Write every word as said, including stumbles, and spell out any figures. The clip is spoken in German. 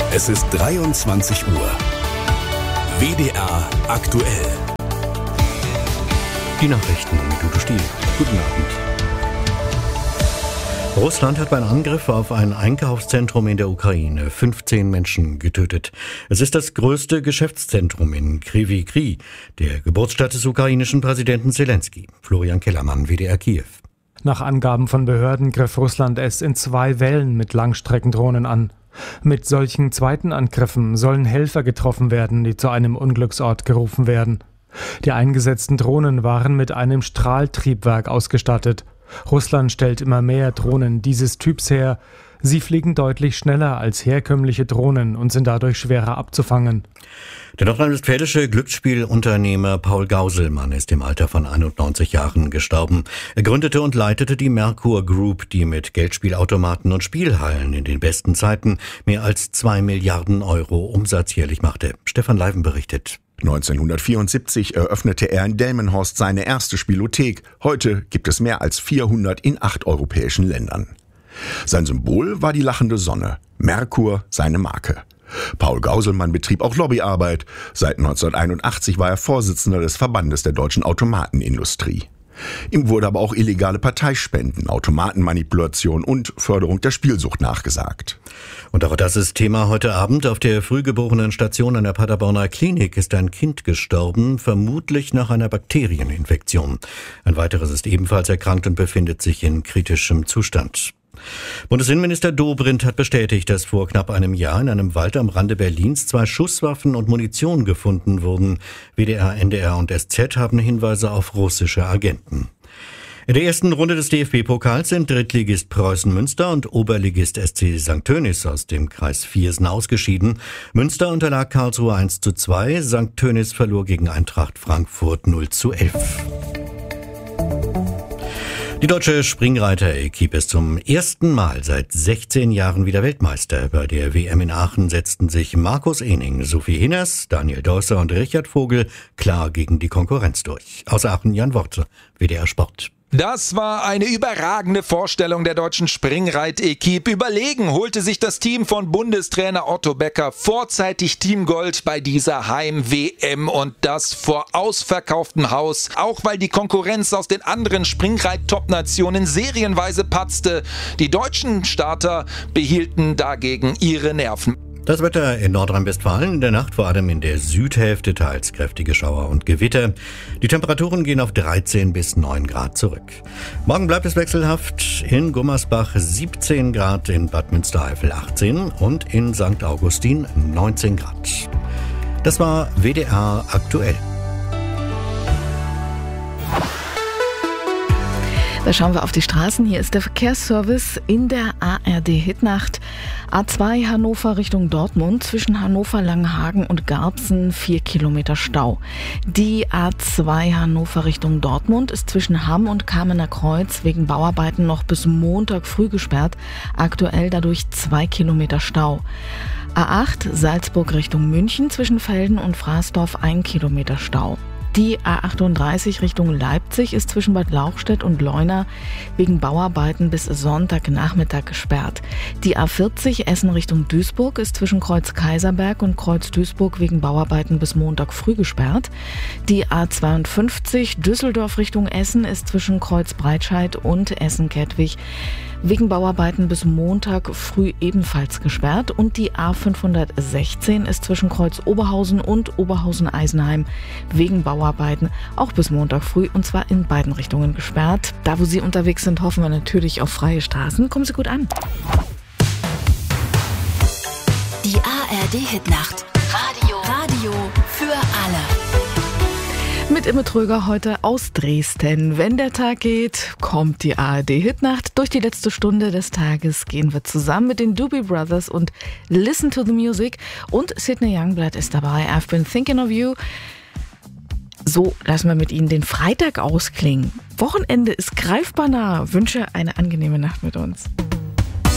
Es ist dreiundzwanzig Uhr. W D R aktuell. Die Nachrichten mit Udo Stiel. Guten Abend. Russland hat beim Angriff auf ein Einkaufszentrum in der Ukraine fünfzehn Menschen getötet. Es ist das größte Geschäftszentrum in Kryvyi Rih, der Geburtsstadt des ukrainischen Präsidenten Zelensky. Florian Kellermann, W D R Kiew. Nach Angaben von Behörden griff Russland es in zwei Wellen mit Langstreckendrohnen an. Mit solchen zweiten Angriffen sollen Helfer getroffen werden, die zu einem Unglücksort gerufen werden. Die eingesetzten Drohnen waren mit einem Strahltriebwerk ausgestattet. Russland stellt immer mehr Drohnen dieses Typs her. Sie fliegen deutlich schneller als herkömmliche Drohnen und sind dadurch schwerer abzufangen. Der nordrhein-westfälische Glücksspielunternehmer Paul Gauselmann ist im Alter von einundneunzig Jahren gestorben. Er gründete und leitete die Merkur Group, die mit Geldspielautomaten und Spielhallen in den besten Zeiten mehr als zwei Milliarden Euro Umsatz jährlich machte. Stefan Leiven berichtet. neunzehnhundertvierundsiebzig eröffnete er in Delmenhorst seine erste Spielothek. Heute gibt es mehr als vierhundert in acht europäischen Ländern. Sein Symbol war die lachende Sonne, Merkur seine Marke. Paul Gauselmann betrieb auch Lobbyarbeit. Seit neunzehnhunderteinundachtzig war er Vorsitzender des Verbandes der deutschen Automatenindustrie. Ihm wurde aber auch illegale Parteispenden, Automatenmanipulation und Förderung der Spielsucht nachgesagt. Und auch das ist Thema heute Abend. Auf der Frühgeborenenstation an der Paderborner Klinik ist ein Kind gestorben, vermutlich nach einer Bakterieninfektion. Ein weiteres ist ebenfalls erkrankt und befindet sich in kritischem Zustand. Bundesinnenminister Dobrindt hat bestätigt, dass vor knapp einem Jahr in einem Wald am Rande Berlins zwei Schusswaffen und Munition gefunden wurden. W D R, N D R und S Z haben Hinweise auf russische Agenten. In der ersten Runde des D F B-Pokals sind Drittligist Preußen Münster und Oberligist S C Sankt Tönnies aus dem Kreis Viersen ausgeschieden. Münster unterlag Karlsruhe eins zu zwei, Sankt Tönnies verlor gegen Eintracht Frankfurt null zu elf. Die deutsche Springreiter-Equipe ist zum ersten Mal seit sechzehn Jahren wieder Weltmeister. Bei der W M in Aachen setzten sich Markus Ehning, Sophie Hinners, Daniel Deusser und Richard Vogel klar gegen die Konkurrenz durch. Aus Aachen Jan Worte, W D R Sport. Das war eine überragende Vorstellung der deutschen Springreit-Equipe. Überlegen holte sich das Team von Bundestrainer Otto Becker vorzeitig Teamgold bei dieser Heim-W M und das vor ausverkauftem Haus. Auch weil die Konkurrenz aus den anderen Springreit-Top-Nationen serienweise patzte. Die deutschen Starter behielten dagegen ihre Nerven. Das Wetter in Nordrhein-Westfalen in der Nacht vor allem in der Südhälfte teils kräftige Schauer und Gewitter. Die Temperaturen gehen auf dreizehn bis neun Grad zurück. Morgen bleibt es wechselhaft. In Gummersbach siebzehn Grad, in Bad Münstereifel achtzehn und in Sankt Augustin neunzehn Grad. Das war W D R aktuell. Da schauen wir auf die Straßen. Hier ist der Verkehrsservice in der A R D-Hitnacht. A zwei Hannover Richtung Dortmund, zwischen Hannover, Langenhagen und Garbsen vier Kilometer Stau. Die A zwei Hannover Richtung Dortmund ist zwischen Hamm und Kamener Kreuz wegen Bauarbeiten noch bis Montag früh gesperrt. Aktuell dadurch zwei Kilometer Stau. A acht Salzburg Richtung München, zwischen Velden und Fraßdorf ein Kilometer Stau. Die A achtunddreißig Richtung Leipzig ist zwischen Bad Lauchstädt und Leuna wegen Bauarbeiten bis Sonntagnachmittag gesperrt. Die A vierzig Essen Richtung Duisburg ist zwischen Kreuz Kaiserberg und Kreuz Duisburg wegen Bauarbeiten bis Montag früh gesperrt. Die A zweiundfünfzig Düsseldorf Richtung Essen ist zwischen Kreuz Breitscheid und Essen-Kettwig wegen Bauarbeiten bis Montag früh ebenfalls gesperrt. Und die A fünfhundertsechzehn ist zwischen Kreuz Oberhausen und Oberhausen-Eisenheim wegen Bauarbeiten auch bis Montag früh, und zwar in beiden Richtungen gesperrt. Da, wo Sie unterwegs sind, hoffen wir natürlich auf freie Straßen. Kommen Sie gut an. Die A R D-Hitnacht. Radio. Radio für alle. Mit Imme Tröger heute aus Dresden. Wenn der Tag geht, kommt die A R D-Hitnacht. Durch die letzte Stunde des Tages gehen wir zusammen mit den Doobie Brothers und Listen to the Music. Und Sidney Youngblood ist dabei. I've been thinking of you. So lassen wir mit Ihnen den Freitag ausklingen. Wochenende ist greifbar nah. Wünsche eine angenehme Nacht mit uns.